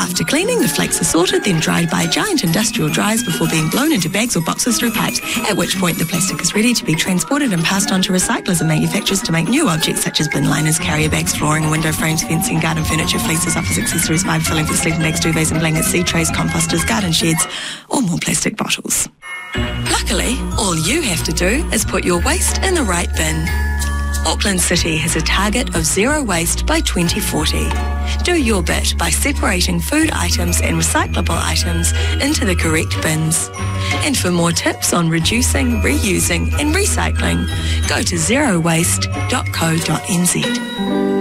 After cleaning, the flakes are sorted, then dried by giant industrial dryers before being blown into bags or boxes through pipes, at which point the plastic is ready to be transported and passed on to recyclers and manufacturers to make new objects such as bin liners, carrier bags, flooring, window frames, fencing, garden furniture, fleeces, office accessories, vibe filling for sleeping bags, duvets and blankets, seed trays, composters, garden sheds, or more plastic bottles. Luckily, all you have to do is put your waste in the right bin. Auckland City has a target of zero waste by 2040. Do your bit by separating food items and recyclable items into the correct bins. And for more tips on reducing, reusing and recycling, go to zerowaste.co.nz.